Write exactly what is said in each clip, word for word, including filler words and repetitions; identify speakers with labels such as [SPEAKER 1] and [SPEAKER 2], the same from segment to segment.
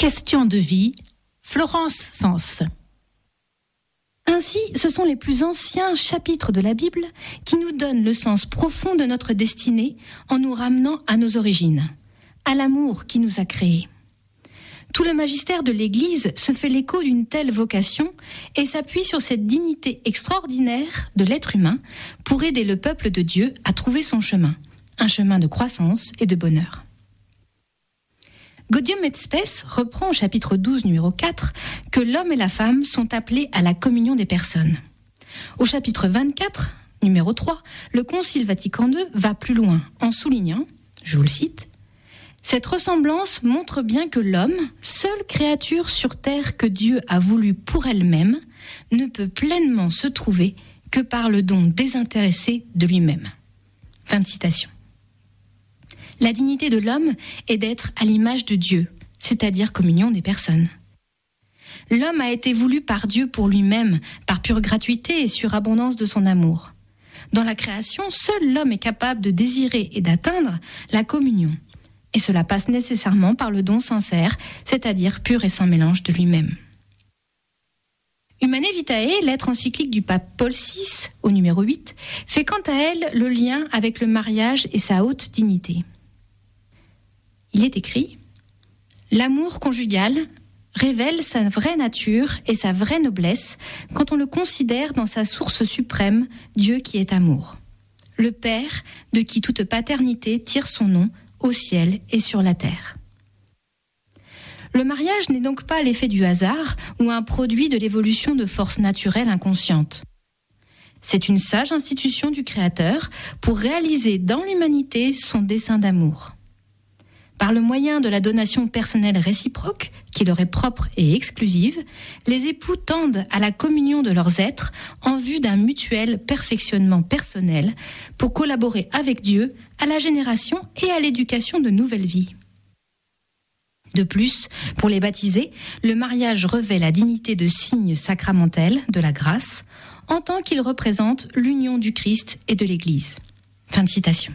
[SPEAKER 1] Question de vie, Florence Sens.
[SPEAKER 2] Ainsi, ce sont les plus anciens chapitres de la Bible qui nous donnent le sens profond de notre destinée en nous ramenant à nos origines, à l'amour qui nous a créés. Tout le magistère de l'Église se fait l'écho d'une telle vocation et s'appuie sur cette dignité extraordinaire de l'être humain pour aider le peuple de Dieu à trouver son chemin, un chemin de croissance et de bonheur. Gaudium et Spes reprend au chapitre douze, numéro quatre, que l'homme et la femme sont appelés à la communion des personnes. Au chapitre vingt-quatre, numéro trois, le Concile Vatican deux va plus loin en soulignant, je vous le cite, « Cette ressemblance montre bien que l'homme, seule créature sur terre que Dieu a voulu pour elle-même, ne peut pleinement se trouver que par le don désintéressé de lui-même. » Fin de citation. La dignité de l'homme est d'être à l'image de Dieu, c'est-à-dire communion des personnes. L'homme a été voulu par Dieu pour lui-même, par pure gratuité et surabondance de son amour. Dans la création, seul l'homme est capable de désirer et d'atteindre la communion. Et cela passe nécessairement par le don sincère, c'est-à-dire pur et sans mélange de lui-même. Humanae Vitae, lettre encyclique du pape Paul six, au numéro huit, fait quant à elle le lien avec le mariage et sa haute dignité. Il est écrit « L'amour conjugal révèle sa vraie nature et sa vraie noblesse quand on le considère dans sa source suprême, Dieu qui est amour. Le Père, de qui toute paternité tire son nom au ciel et sur la terre. » Le mariage n'est donc pas l'effet du hasard ou un produit de l'évolution de forces naturelles inconscientes. C'est une sage institution du Créateur pour réaliser dans l'humanité son dessein d'amour. Par le moyen de la donation personnelle réciproque, qui leur est propre et exclusive, les époux tendent à la communion de leurs êtres en vue d'un mutuel perfectionnement personnel pour collaborer avec Dieu à la génération et à l'éducation de nouvelles vies. De plus, pour les baptisés, le mariage revêt la dignité de signe sacramentel de la grâce en tant qu'il représente l'union du Christ et de l'Église. Fin de citation.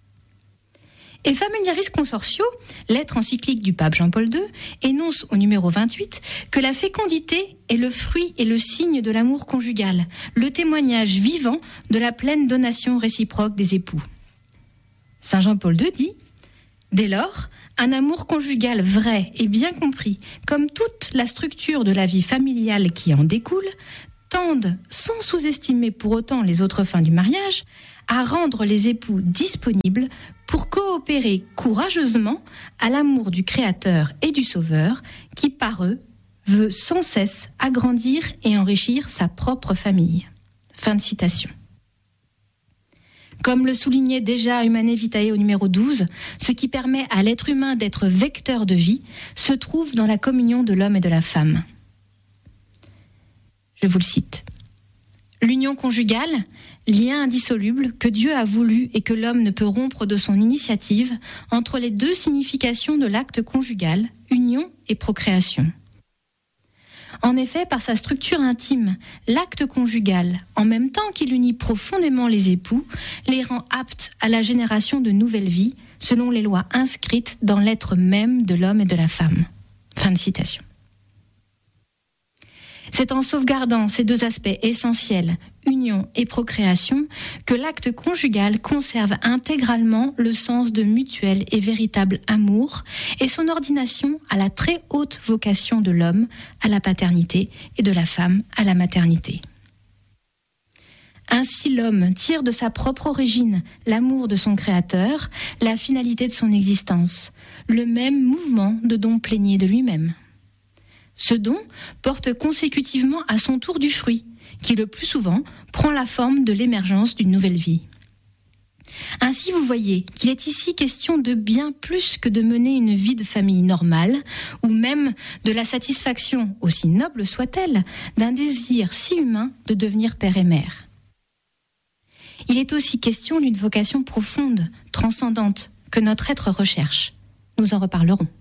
[SPEAKER 2] Et Familiaris Consortio, lettre encyclique du pape Jean-Paul deux, énonce au numéro vingt-huit que la fécondité est le fruit et le signe de l'amour conjugal, le témoignage vivant de la pleine donation réciproque des époux. Saint Jean-Paul deux dit « Dès lors, un amour conjugal vrai et bien compris, comme toute la structure de la vie familiale qui en découle, tendent, sans sous-estimer pour autant les autres fins du mariage, à rendre les époux disponibles pour coopérer courageusement à l'amour du Créateur et du Sauveur qui, par eux, veut sans cesse agrandir et enrichir sa propre famille. » Fin de citation. Comme le soulignait déjà Humanae Vitae au numéro douze, ce qui permet à l'être humain d'être vecteur de vie se trouve dans la communion de l'homme et de la femme. Je vous le cite. L'union conjugale, lien indissoluble que Dieu a voulu et que l'homme ne peut rompre de son initiative entre les deux significations de l'acte conjugal, union et procréation. En effet, par sa structure intime, l'acte conjugal, en même temps qu'il unit profondément les époux, les rend aptes à la génération de nouvelles vies, selon les lois inscrites dans l'être même de l'homme et de la femme. Fin de citation. C'est en sauvegardant ces deux aspects essentiels, union et procréation, que l'acte conjugal conserve intégralement le sens de mutuel et véritable amour et son ordination à la très haute vocation de l'homme à la paternité et de la femme à la maternité. Ainsi l'homme tire de sa propre origine l'amour de son Créateur, la finalité de son existence, le même mouvement de don plénier de lui-même. Ce don porte consécutivement à son tour du fruit, qui le plus souvent prend la forme de l'émergence d'une nouvelle vie. Ainsi, vous voyez qu'il est ici question de bien plus que de mener une vie de famille normale, ou même de la satisfaction, aussi noble soit-elle, d'un désir si humain de devenir père et mère. Il est aussi question d'une vocation profonde, transcendante, que notre être recherche. Nous en reparlerons.